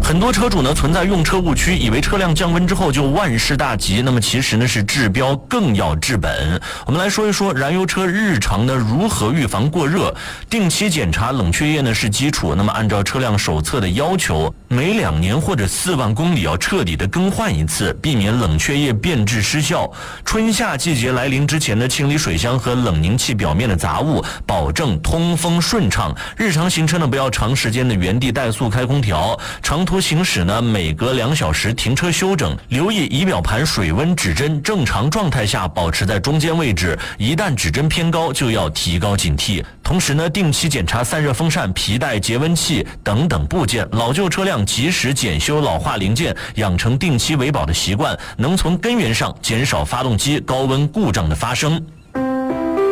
很多车主呢存在用车误区，以为车辆降温之后就万事大吉，那么其实呢是治标更要治本。我们来说一说燃油车日常呢如何预防过热。定期检查冷却液呢是基础，那么按照车辆手册的要求，每2年或者4万公里要彻底的更换一次，避免冷却液变质失效。春夏季节来临之前呢，清理水箱和冷凝器表面的杂物，保证通风顺畅。日常行车呢不要长时间的原地怠速开空调，长途行驶呢每隔2小时停车休整，留意仪表盘水温指针正常状态下保持在中间位置，一旦指针偏高就要提高警惕。同时呢，定期检查散热风扇、皮带、节温器等等部件，老旧车辆及时检修老化零件，养成定期维保的习惯，能从根源上减少发动机高温故障的发生。